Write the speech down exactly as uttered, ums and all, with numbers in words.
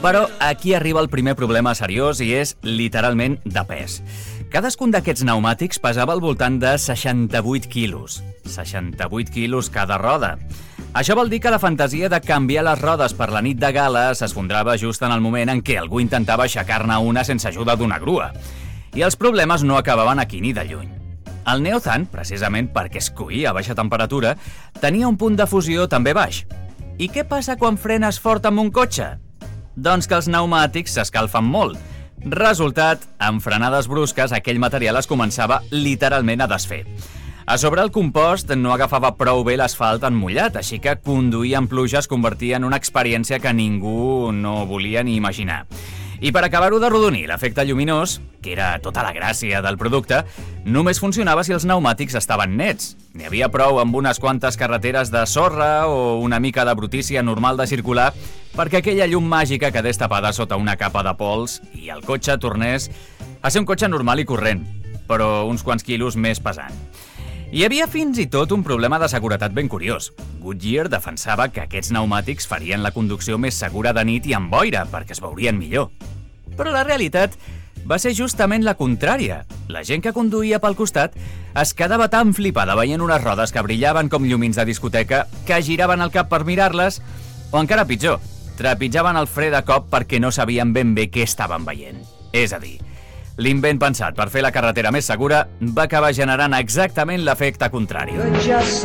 Però aquí arriba el primer problema seriós i és literalment de pes. Cadascun d'aquests pneumàtics pesava al voltant de seixanta-vuit quilos. seixanta-vuit quilos cada roda. Això vol dir que la fantasia de canviar les rodes per la nit de gala s'esfondrava just en el moment en què algú intentava aixecar-ne una sense ajuda d'una grua. I els problemes no acabaven aquí ni de lluny. El Neozan, precisament perquè es coïa a baixa temperatura, tenia un punt de fusió també baix. I què passa quan frenes fort amb un cotxe? Doncs que els pneumàtics s'escalfen molt. Resultat, amb frenades brusques aquell material es començava literalment a desfer. A sobre el compost no agafava prou bé l'asfalt emmullat, així que conduir en pluja es convertia en una experiència que ningú no volia ni imaginar. I per acabar-ho de rodonir, l'efecte lluminós, que era tota la gràcia del producte, només funcionava si els pneumàtics estaven nets. N'hi havia prou amb unes quantes carreteres de sorra o una mica de brutícia normal de circular perquè aquella llum màgica quedés tapada sota una capa de pols i el cotxe tornés a ser un cotxe normal i corrent, però uns quants quilos més pesant. Hi havia fins i tot un problema de seguretat ben curiós. Goodyear defensava que aquests pneumàtics farien la conducció més segura de nit i amb boira, perquè es veurien millor. Però la realitat va ser justament la contrària. La gent que conduïa pel costat es quedava tan flipada veient unes rodes que brillaven com llumins de discoteca que giraven el cap per mirar-les, o encara pitjor, trepitjaven el fre de cop perquè no sabien ben bé què estaven veient. És a dir, l'invent pensat per fer la carretera més segura va acabar generant exactament l'efecte contrari.